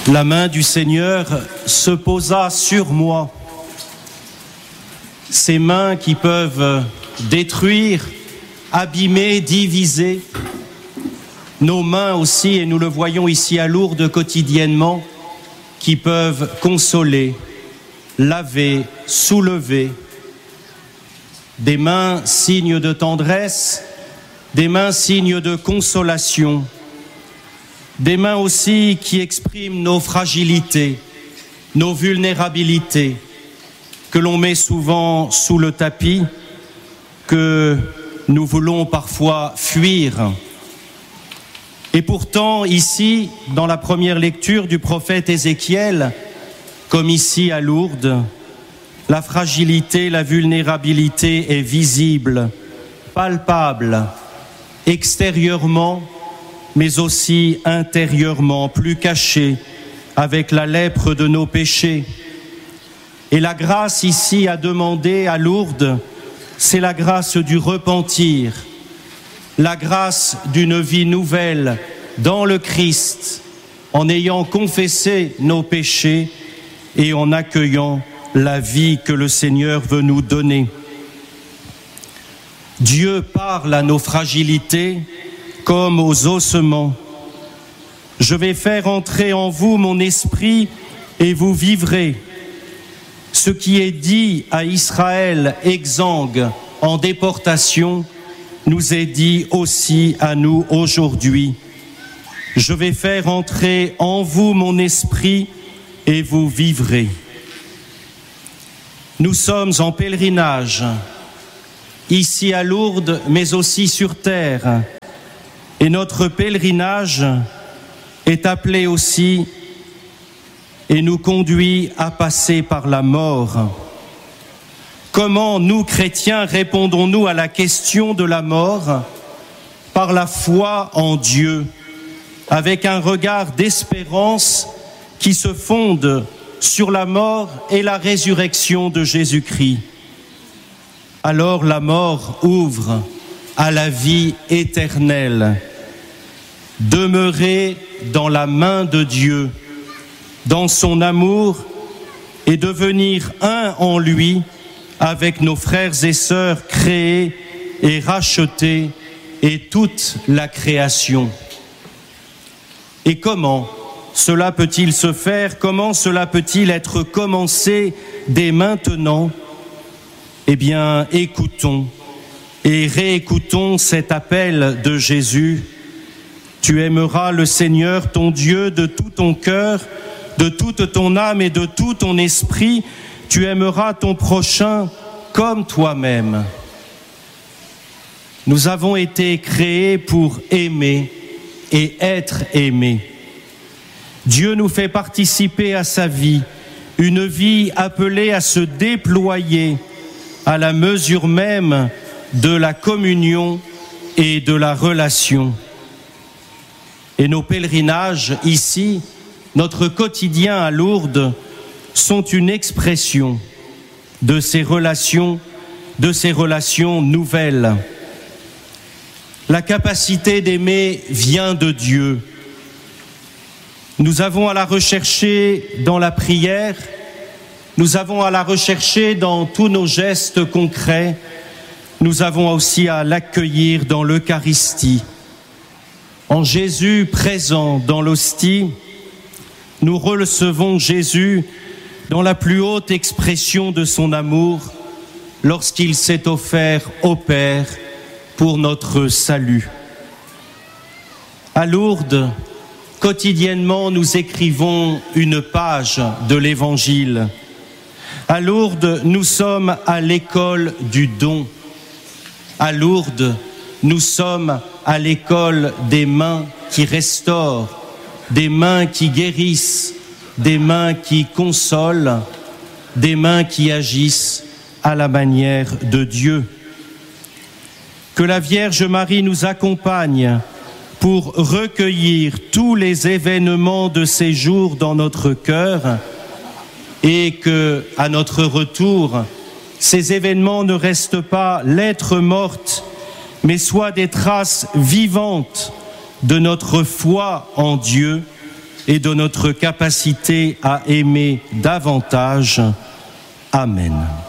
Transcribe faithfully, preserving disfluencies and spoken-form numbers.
La main du Seigneur se posa sur moi. Ces mains qui peuvent détruire, abîmer, diviser. Nos mains aussi, et nous le voyons ici à Lourdes quotidiennement, qui peuvent consoler, laver, soulever. Des mains signes de tendresse, des mains signes de consolation. Des mains aussi qui expriment nos fragilités, nos vulnérabilités, que l'on met souvent sous le tapis, que nous voulons parfois fuir. Et pourtant, ici, dans la première lecture du prophète Ézéchiel, comme ici à Lourdes, la fragilité, la vulnérabilité est visible, palpable, extérieurement, mais aussi intérieurement, plus cachée, avec la lèpre de nos péchés. Et la grâce ici à demander à Lourdes, c'est la grâce du repentir, la grâce d'une vie nouvelle dans le Christ, en ayant confessé nos péchés et en accueillant la vie que le Seigneur veut nous donner. Dieu parle à nos fragilités comme aux ossements. Je vais faire entrer en vous mon esprit et vous vivrez. Ce qui est dit à Israël exsangue en déportation nous est dit aussi à nous aujourd'hui. Je vais faire entrer en vous mon esprit et vous vivrez. Nous sommes en pèlerinage, ici à Lourdes, mais aussi sur terre. Et notre pèlerinage est appelé aussi et nous conduit à passer par la mort. Comment nous, chrétiens, répondons-nous à la question de la mort? Par la foi en Dieu, avec un regard d'espérance qui se fonde sur la mort et la résurrection de Jésus-Christ. Alors la mort ouvre à la vie éternelle. Demeurer dans la main de Dieu, dans son amour, et devenir un en lui avec nos frères et sœurs créés et rachetés et toute la création. Et comment cela peut-il se faire? Comment cela peut-il être commencé dès maintenant? Eh bien, écoutons et réécoutons cet appel de Jésus. Tu aimeras le Seigneur, ton Dieu, de tout ton cœur, de toute ton âme et de tout ton esprit. Tu aimeras ton prochain comme toi-même. Nous avons été créés pour aimer et être aimés. Dieu nous fait participer à sa vie, une vie appelée à se déployer à la mesure même de la communion et de la relation. Et nos pèlerinages ici, notre quotidien à Lourdes, sont une expression de ces relations, de ces relations nouvelles. La capacité d'aimer vient de Dieu. Nous avons à la rechercher dans la prière, nous avons à la rechercher dans tous nos gestes concrets, nous avons aussi à l'accueillir dans l'Eucharistie. En Jésus présent dans l'hostie, nous recevons Jésus dans la plus haute expression de son amour, lorsqu'il s'est offert au Père pour notre salut. À Lourdes, quotidiennement, nous écrivons une page de l'Évangile. À Lourdes, nous sommes à l'école du don. À Lourdes, nous sommes à l'école des mains qui restaurent, des mains qui guérissent, des mains qui consolent, des mains qui agissent à la manière de Dieu. Que la Vierge Marie nous accompagne pour recueillir tous les événements de ces jours dans notre cœur et que, à notre retour, ces événements ne restent pas lettres mortes, mais soient des traces vivantes de notre foi en Dieu et de notre capacité à aimer davantage. Amen.